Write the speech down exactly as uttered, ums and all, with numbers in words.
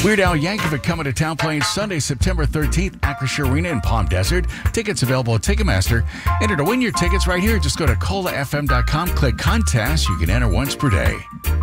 Weird Al Yankovic coming to town playing Sunday, September thirteenth, Acrisure Arena in Palm Desert. Tickets available at Ticketmaster. Enter to win your tickets right here. Just go to cola f m dot com, click contest. You can enter once per day.